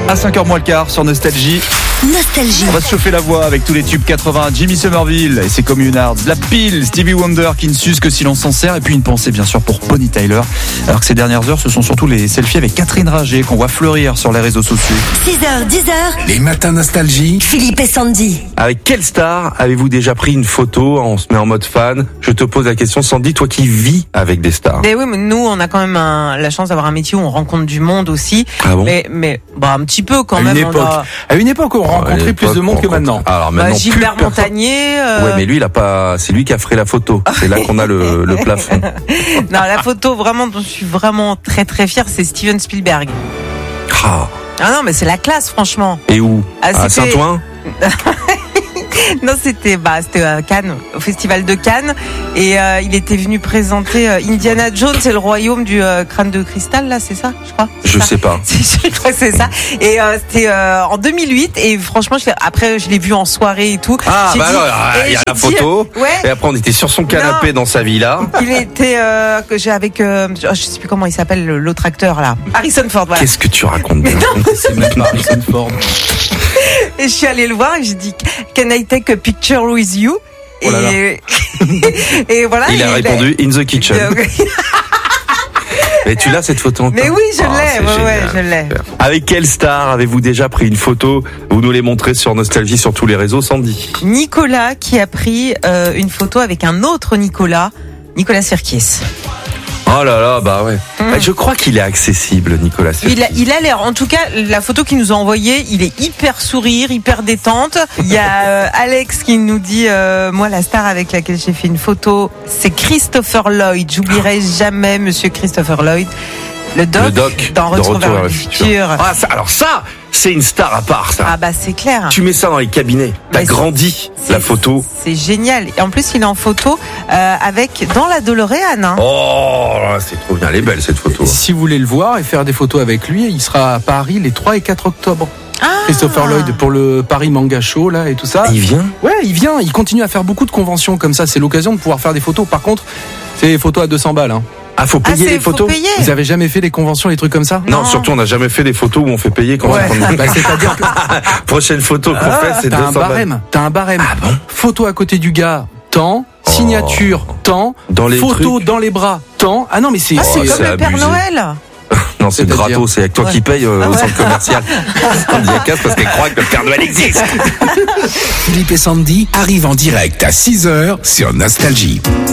À 5h moins le quart sur Nostalgie. Nostalgie. On va se chauffer la voix avec tous les tubes 80. Jimmy Somerville et ses Communards. La pile, Stevie Wonder qui ne s'use que si l'on s'en sert. Et puis une pensée bien sûr pour Bonnie Tyler. Alors que ces dernières heures, ce sont surtout les selfies avec Catherine Ringer qu'on voit fleurir sur les réseaux sociaux. 6h, 10h. Les matins Nostalgie. Philippe et Sandy. Avec quelle star avez-vous déjà pris une photo? On se met en mode fan. Je te pose la question, Sandy, toi qui vis avec des stars. Mais oui, mais nous, on a quand même la chance d'avoir un métier où on rencontre du monde aussi. Ah bon? Mais un petit peu quand même. À une époque, on rencontrait plus de monde que maintenant. Alors maintenant, Gilbert Montagnier. Ouais, mais lui, il a pas. C'est lui qui a fait la photo. C'est là qu'on a le plafond. Non, la photo vraiment dont je suis vraiment très très fière, c'est Steven Spielberg. Ah. Ah non, mais c'est la classe, franchement. Et où? Ah, À Saint-Ouen? Non, c'était à Cannes, au festival de Cannes, et il était venu présenter Indiana Jones et le royaume du crâne de cristal, là, c'est ça, je crois. Je sais pas. Je crois que c'est ça. Et c'était en 2008, et franchement, après je l'ai vu en soirée et tout. Ah bah alors, il y a la photo. Ouais. Et après, on était sur son canapé dans sa villa. Il était avec je sais plus comment il s'appelle l'autre acteur là, Harrison Ford. Voilà. Qu'est-ce que tu racontes bien? C'est même pas Harrison Ford. Et je suis allée le voir et j'ai dit Can I take a picture with you? Oh là là. Et voilà. Il a répondu In the kitchen. Et tu l'as cette photo encore? Mais oui, je l'ai. Je l'ai. Avec quelle star avez-vous déjà pris une photo? Vous nous les montrez sur Nostalgie sur tous les réseaux, Sandy. Nicolas qui a pris une photo avec un autre Nicolas Sirkis. Oh là là, bah ouais. Je crois qu'il est accessible, Nicolas Sirkis. Il a l'air, en tout cas, la photo qu'il nous a envoyée, il est hyper sourire, hyper détente. Il y a Alex qui nous dit, moi la star avec laquelle j'ai fait une photo, c'est Christopher Lloyd. J'oublierai jamais Monsieur Christopher Lloyd. Le doc dans Retour vers le futur. Ah, alors ça, c'est une star à part, ça. Ah bah c'est clair. Tu mets ça dans les cabinets. T'as grandi la photo. C'est génial. Et en plus, il est en photo dans la DeLorean. Hein. Oh, c'est trop bien. Elle est belle cette photo. Si vous voulez le voir et faire des photos avec lui, il sera à Paris les 3 et 4 octobre. Christopher Lloyd pour le Paris Manga Show là et tout ça. Il vient? Ouais, il vient. Il continue à faire beaucoup de conventions comme ça. C'est l'occasion de pouvoir faire des photos. Par contre, c'est des photos à 200 balles. Hein. Ah, faut payer les photos. Vous avez jamais fait des conventions, les trucs comme ça? Non, surtout on n'a jamais fait des photos où on fait payer quand on prend bah, c'est-à-dire que prochaine photo qu'on fait, c'est 200 balles. T'as un barème. Ah bon? Photo à côté du gars, temps. Signature, temps. Dans les photo trucs. dans les bras, temps. Ah non, mais c'est comme le Père abusé. Noël. Non, c'est gratos, c'est avec toi qui paye au centre commercial. On dit à casse parce qu'elle croit que le Père Noël existe. Philippe et Sandy arrivent en direct à 6h sur Nostalgie.